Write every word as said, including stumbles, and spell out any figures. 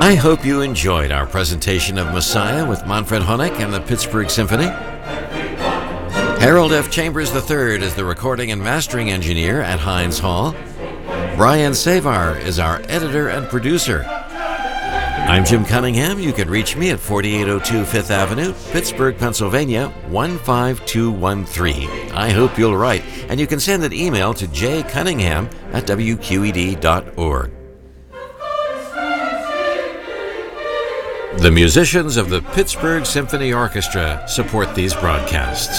I hope you enjoyed our presentation of Messiah with Manfred Honeck and the Pittsburgh Symphony. Harold F. Chambers the third is the recording and mastering engineer at Heinz Hall. Brian Savar is our editor and producer. I'm Jim Cunningham. You can reach me at forty-eight oh two Fifth Avenue, Pittsburgh, Pennsylvania, one five two one three. I hope you'll write, and you can send an email to j cunningham at w q e d dot org. The musicians of the Pittsburgh Symphony Orchestra support these broadcasts.